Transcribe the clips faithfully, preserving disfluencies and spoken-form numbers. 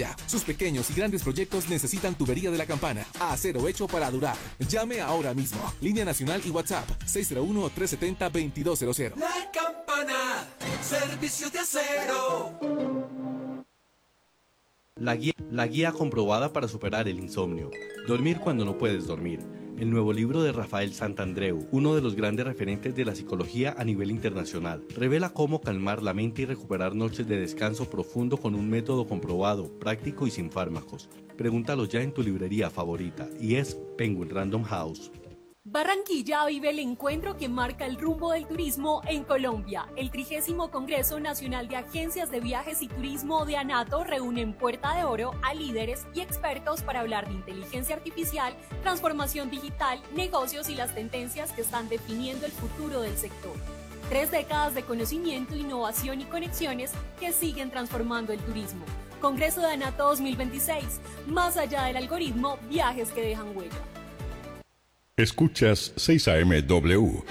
ya. Sus pequeños y grandes proyectos necesitan tubería de la campana. Acero hecho para durar. Llame ahora mismo. Línea nacional y WhatsApp seis cero uno, tres siete cero, dos dos cero cero. La Campana, servicios de acero. La guía, la guía comprobada para superar el insomnio. Dormir cuando no puedes dormir. El nuevo libro de Rafael Santandreu, uno de los grandes referentes de la psicología a nivel internacional, revela cómo calmar la mente y recuperar noches de descanso profundo con un método comprobado, práctico y sin fármacos. Pregúntalo ya en tu librería favorita, y es Penguin Random House. Barranquilla vive el encuentro que marca el rumbo del turismo en Colombia. El trigésimo Congreso Nacional de Agencias de Viajes y Turismo de ANATO reúne en Puerta de Oro a líderes y expertos para hablar de inteligencia artificial, transformación digital, negocios y las tendencias que están definiendo el futuro del sector. Tres décadas de conocimiento, innovación y conexiones que siguen transformando el turismo. Congreso de ANATO dos mil veintiséis. Más allá del algoritmo, viajes que dejan huella. Escuchas seis A M W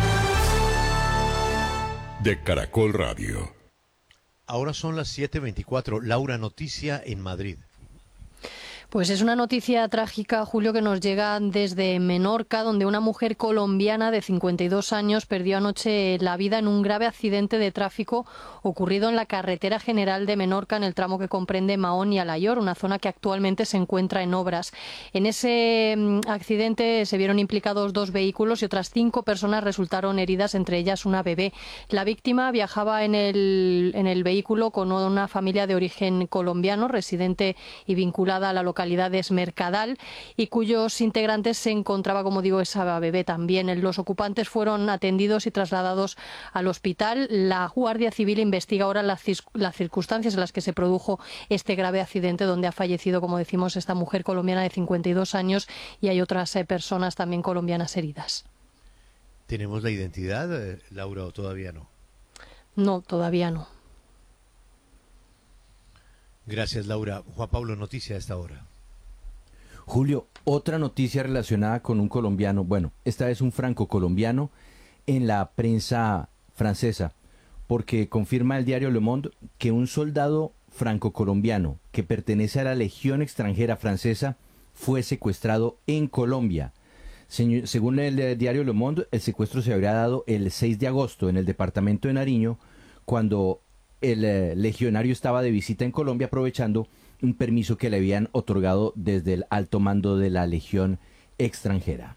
de Caracol Radio. Ahora son las siete veinticuatro. Laura, noticia en Madrid. Pues es una noticia trágica, Julio, que nos llega desde Menorca, donde una mujer colombiana de cincuenta y dos años perdió anoche la vida en un grave accidente de tráfico ocurrido en la carretera general de Menorca, en el tramo que comprende Mahón y Alayor, una zona que actualmente se encuentra en obras. En ese accidente se vieron implicados dos vehículos y otras cinco personas resultaron heridas, entre ellas una bebé. La víctima viajaba en el, en el vehículo con una familia de origen colombiano, residente y vinculada a la localidad localidades Mercadal, y cuyos integrantes se encontraba, como digo, esa bebé también. Los ocupantes fueron atendidos y trasladados al hospital. La Guardia Civil investiga ahora las, las circunstancias en las que se produjo este grave accidente, donde ha fallecido, como decimos, esta mujer colombiana de cincuenta y dos años, y hay otras eh, personas también colombianas heridas. ¿Tenemos la identidad, eh, Laura, o todavía no? No, todavía no. Gracias, Laura. Juan Pablo, noticia a esta hora. Julio, otra noticia relacionada con un colombiano, bueno, esta vez un franco-colombiano en la prensa francesa, porque confirma el diario Le Monde que un soldado franco-colombiano que pertenece a la Legión extranjera francesa fue secuestrado en Colombia. Se, según el diario Le Monde, el secuestro se habría dado el seis de agosto en el departamento de Nariño, cuando el eh, legionario estaba de visita en Colombia, aprovechando un permiso que le habían otorgado desde el alto mando de la Legión extranjera.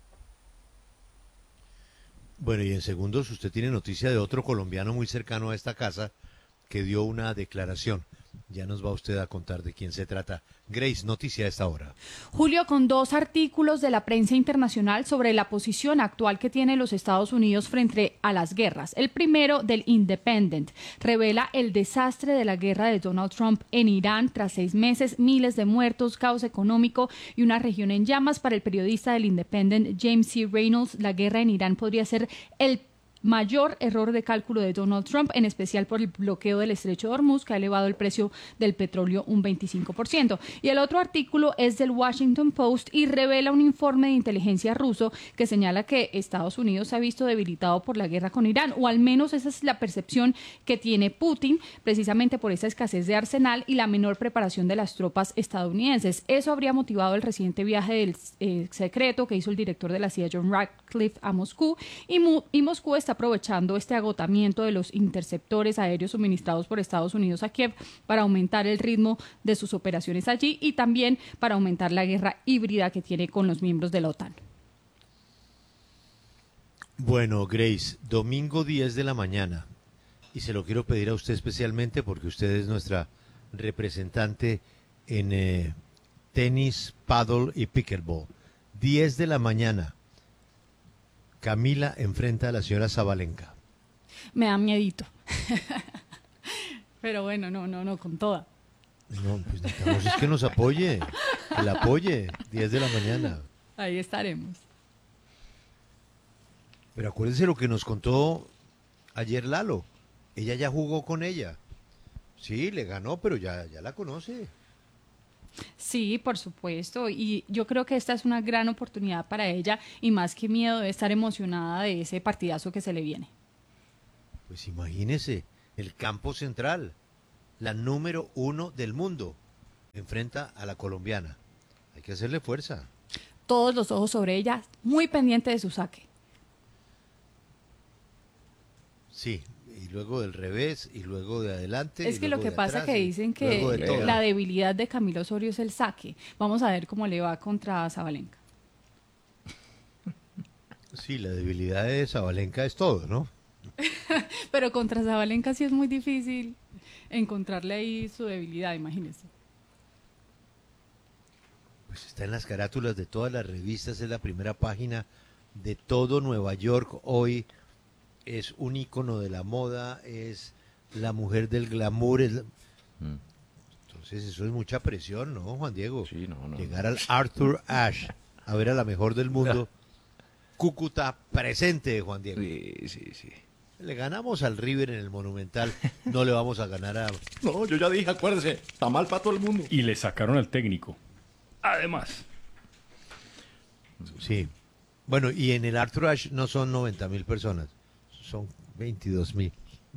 Bueno, y en segundos usted tiene noticia de otro colombiano muy cercano a esta casa que dio una declaración. Ya nos va usted a contar de quién se trata. Grace, noticia a esta hora. Julio, con dos artículos de la prensa internacional sobre la posición actual que tienen los Estados Unidos frente a las guerras. El primero, del Independent, revela el desastre de la guerra de Donald Trump en Irán tras seis meses, miles de muertos, caos económico y una región en llamas. Para el periodista del Independent, James C. Reynolds, la guerra en Irán podría ser el mayor error de cálculo de Donald Trump, en especial por el bloqueo del estrecho de Hormuz, que ha elevado el precio del petróleo un veinticinco por ciento. Y el otro artículo es del Washington Post y revela un informe de inteligencia ruso que señala que Estados Unidos se ha visto debilitado por la guerra con Irán, o al menos esa es la percepción que tiene Putin, precisamente por esa escasez de arsenal y la menor preparación de las tropas estadounidenses. Eso habría motivado el reciente viaje del eh, secreto que hizo el director de la C I A, John Ratcliffe, a Moscú, y, Mo y Moscú está aprovechando este agotamiento de los interceptores aéreos suministrados por Estados Unidos a Kiev para aumentar el ritmo de sus operaciones allí y también para aumentar la guerra híbrida que tiene con los miembros de la OTAN. Bueno, Grace, domingo diez de la mañana, y se lo quiero pedir a usted especialmente porque usted es nuestra representante en eh, tenis, paddle y pickleball. diez de la mañana. Camila enfrenta a la señora Zabalenka. Me da miedito. Pero bueno, no, no, no, con toda. No, pues necesitamos es que nos apoye, que la apoye, diez de la mañana. Ahí estaremos. Pero acuérdense lo que nos contó ayer Lalo. Ella ya jugó con ella. Sí, le ganó, pero ya, ya la conoce. Sí, por supuesto, y yo creo que esta es una gran oportunidad para ella y más que miedo debe estar emocionada de ese partidazo que se le viene. Pues imagínese, el campo central, la número uno del mundo, Enfrenta a la colombiana. Hay que hacerle fuerza. Todos los ojos sobre ella, muy pendiente de su saque. Sí, y luego del revés, y luego de adelante. Es y que lo luego que de pasa es atrás, que y dicen luego de que todo. la debilidad de Camilo Osorio es el saque. Vamos a ver cómo le va contra Zabalenka. Sí, la debilidad de Zabalenka es todo, ¿no? Pero contra Zabalenka sí es muy difícil encontrarle ahí su debilidad, imagínese. Pues está en las carátulas de todas las revistas, es la primera página de todo Nueva York hoy. Es un ícono de la moda, es la mujer del glamour. Es la... mm. Entonces eso es mucha presión, ¿no, Juan Diego? Sí, no, no. Llegar al Arthur Ashe a ver a la mejor del mundo. No. Cúcuta presente, Juan Diego. Sí, sí, sí. Le ganamos al River en el Monumental, no le vamos a ganar a... No, yo ya dije, acuérdese, está mal para todo el mundo. Y le sacaron al técnico. Además. Sí. Bueno, y en el Arthur Ashe no son noventa mil personas, son veintidós mil.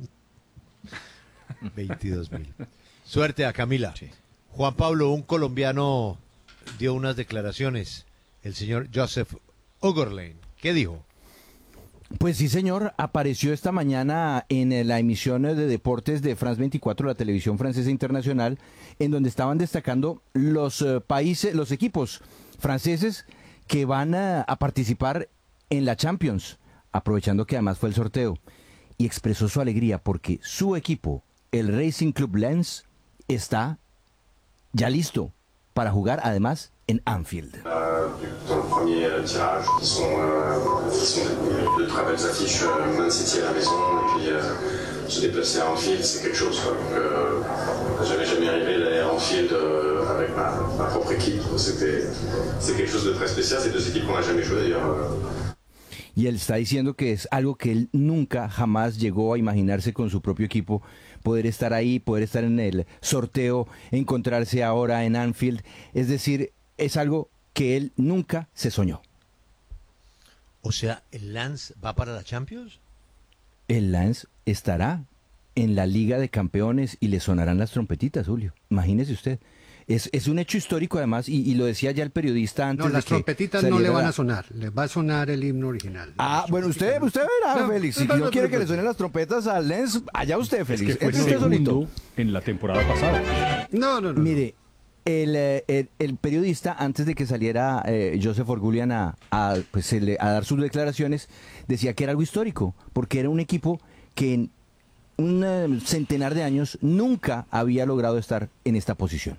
veintidós mil. Suerte a Camila. Sí. Juan Pablo, un colombiano, dio unas declaraciones. El señor Joseph Ogerlein. ¿Qué dijo? Pues sí, señor, apareció esta mañana en la emisión de deportes de France veinticuatro, la televisión francesa internacional, en donde estaban destacando los uh, países, los equipos franceses que van a, a participar en la Champions, aprovechando que además fue el sorteo, y expresó su alegría porque su equipo, el Racing Club Lens, está ya listo para jugar además en Anfield. Euh, dans le premier tirage, qui sont, euh, qui sont de, de très belles affiches, euh, Man City à la maison, et puis euh, se déplacer à Anfield, c'est quelque chose. Quoi. Donc, euh, j'avais jamais rêvé d'aller à Anfield euh, avec ma, ma propre équipe. C'était, c'est quelque chose de très spécial. C'est deux équipes qu'on n'a jamais joué d'ailleurs. Y él está diciendo que es algo que él nunca, jamás llegó a imaginarse con su propio equipo, poder estar ahí, poder estar en el sorteo, encontrarse ahora en Anfield. Es decir, es algo que él nunca se soñó. O sea, ¿el Lens va para la Champions? El Lens estará en la Liga de Campeones y le sonarán las trompetitas, Julio. Imagínese usted. Es, es un hecho histórico además, y, y lo decía ya el periodista antes no, de las que trompetitas no le van a sonar, le va a sonar el himno original. Ah, bueno, usted, usted verá, no, Félix, si no, no, no quiere no, que no, le suenen las trompetas al Lens, allá usted, Félix. Es que fue ¿Es usted segundo solito? en la temporada pasada. No, no, no. Mire, el, el, el periodista, antes de que saliera eh, Joseph Ogerlein a, a, pues, a dar sus declaraciones, decía que era algo histórico, porque era un equipo que en un uh, centenar de años nunca había logrado estar en esta posición.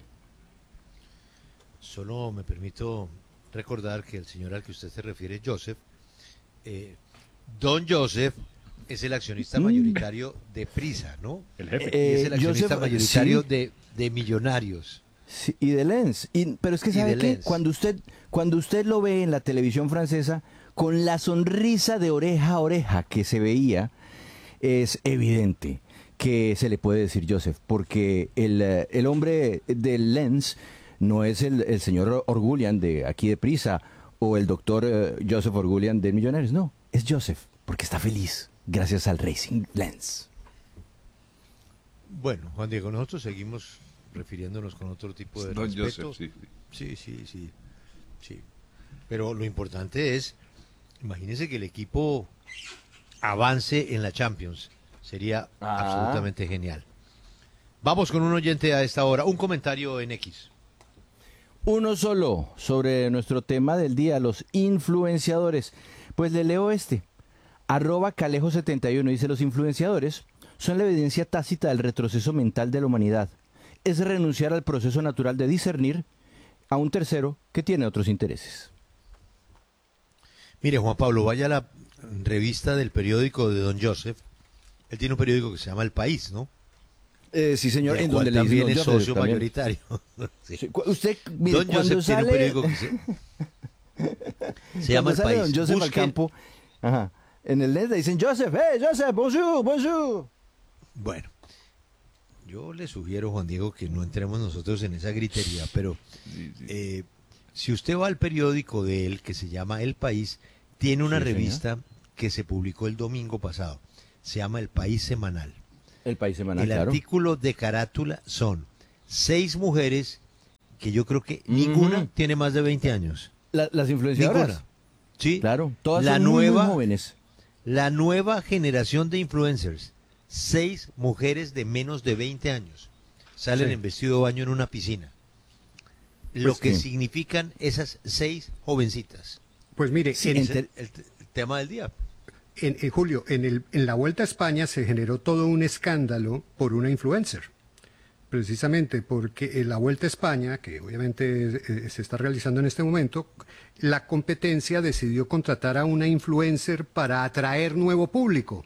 Solo me permito recordar que el señor al que usted se refiere, Joseph, eh, Don Joseph es el accionista mayoritario de Prisa, ¿no? El jefe. Eh, y es el accionista Joseph, mayoritario sí. de, de Millonarios. Sí, y de Lens. Y, pero es que sabe que cuando usted, cuando usted lo ve en la televisión francesa, con la sonrisa de oreja a oreja que se veía, es evidente que se le puede decir Joseph, porque el, el hombre del Lens no es el, el señor Ogerlein de aquí de Prisa o el doctor uh, Joseph Ogerlein de Millonarios, no, es Joseph, porque está feliz gracias al Racing Lens. Bueno, Juan Diego, nosotros seguimos refiriéndonos con otro tipo de Don respeto. Joseph, sí, sí, sí, sí, sí. Pero lo importante es, imagínense que el equipo avance en la Champions. Sería ah. absolutamente genial. Vamos con un oyente a esta hora. Un comentario en X. Uno solo sobre nuestro tema del día, los influenciadores. Pues le leo este. Arroba Calejo setenta y uno dice: los influenciadores son la evidencia tácita del retroceso mental de la humanidad. Es renunciar al proceso natural de discernir a un tercero que tiene otros intereses. Mire, Juan Pablo, vaya a la revista del periódico de Don Joseph. Él tiene un periódico que se llama El País, ¿no? Eh, sí, señor, en donde le también dicen es socio también. mayoritario. Sí. Sí. Usted, mire, Don Joseph sale... tiene un periódico que se, se llama El País. Don Joseph Busquen... al campo, ajá, en el Lens le dicen Joseph, hey, Joseph, bonjour, bonjour. Bueno, yo le sugiero, Juan Diego, que no entremos nosotros en esa gritería, pero sí, sí. Eh, si usted va al periódico de él, que se llama El País, tiene una sí, revista señor. que se publicó el domingo pasado. Se llama El País Semanal. El País Semanal, El claro. artículo de carátula son seis mujeres que yo creo que ninguna Ujú. tiene más de veinte años. La- las influenciadoras. Ninguna. Sí. Claro, todas la son muy, muy nueva, jóvenes. La nueva generación de influencers. Seis mujeres de menos de veinte años salen Sí. en vestido de baño en una piscina. Lo Pues que sí. significan esas seis jovencitas. Pues mire, Sí, en, es el, el- el tema del día. en- en Julio, en, el, en la Vuelta a España se generó todo un escándalo por una influencer. Precisamente porque en la Vuelta a España, que obviamente eh, se está realizando en este momento, la competencia decidió contratar a una influencer para atraer nuevo público.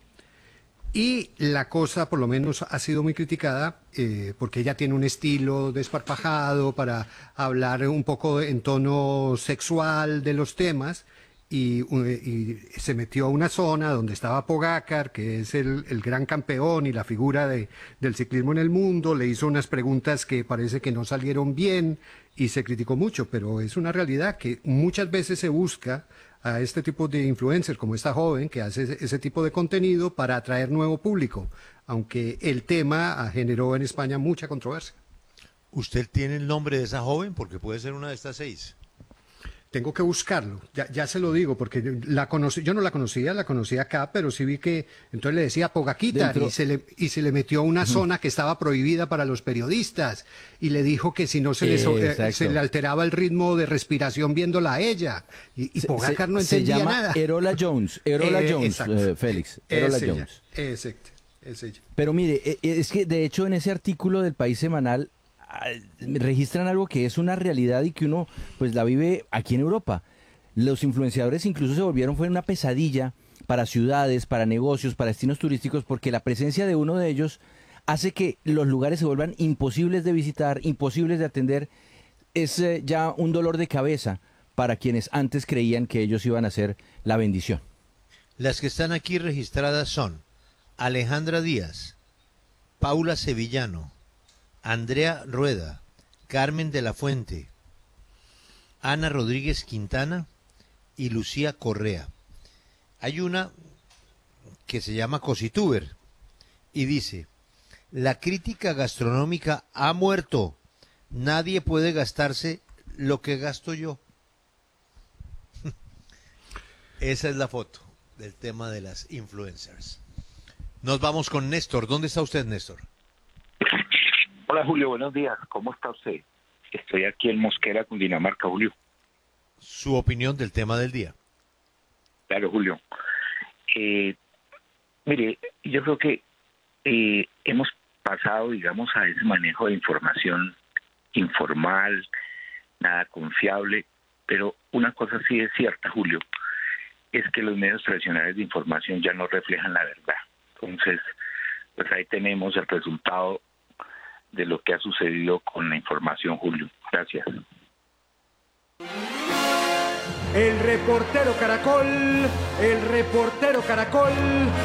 Y la cosa, por lo menos, ha sido muy criticada eh, porque ella tiene un estilo desparpajado para hablar un poco en tono sexual de los temas y, eh, y se metió a una zona donde estaba Pogacar, que es el, el gran campeón y la figura de, del ciclismo en el mundo, le hizo unas preguntas que parece que no salieron bien y se criticó mucho, pero es una realidad que muchas veces se busca a este tipo de influencers como esta joven que hace ese, ese tipo de contenido para atraer nuevo público, aunque el tema generó en España mucha controversia. ¿Usted tiene el nombre de esa joven? Porque puede ser una de estas seis. Tengo que buscarlo, ya, ya se lo digo, porque yo la conocí, yo no la conocía, la conocí acá, pero sí vi que entonces le decía Pogaquita Dentro- y se le y se le metió a una zona que estaba prohibida para los periodistas y le dijo que si no se le, so- eh, Exacto. se le alteraba el ritmo de respiración viéndola a ella y, y Se- Pogacar se- no se entendía llama nada. Erola Jones, Erola Eh, Jones, exacto. eh, Félix, Erola Es ella, Jones. es ella, es ella. Pero mire, eh, eh, es que de hecho en ese artículo del País Semanal ah, registran algo que es una realidad y que uno pues la vive aquí en Europa. Los influenciadores incluso se volvieron, fue una pesadilla para ciudades, para negocios, para destinos turísticos, porque la presencia de uno de ellos hace que los lugares se vuelvan imposibles de visitar, imposibles de atender. Es eh, ya un dolor de cabeza para quienes antes creían que ellos iban a ser la bendición. Las que están aquí registradas son Alejandra Díaz, Paula Sevillano, Andrea Rueda, Carmen de la Fuente, Ana Rodríguez Quintana y Lucía Correa. Hay una que se llama Cosituber y dice: la crítica gastronómica ha muerto. Nadie puede gastarse lo que gasto yo. Esa es la foto del tema de las influencers. Nos vamos con Néstor. ¿Dónde está usted, Néstor? Hola Julio, buenos días. ¿Cómo está usted? Estoy aquí en Mosquera, Cundinamarca, Julio. Su opinión del tema del día. Claro, Julio. Eh, mire, yo creo que eh, hemos pasado, digamos, a ese manejo de información informal, nada confiable, pero una cosa sí es cierta, Julio, es que los medios tradicionales de información ya no reflejan la verdad. Entonces, pues ahí tenemos el resultado de lo que ha sucedido con la información, Julio. Gracias. El reportero Caracol, el reportero Caracol.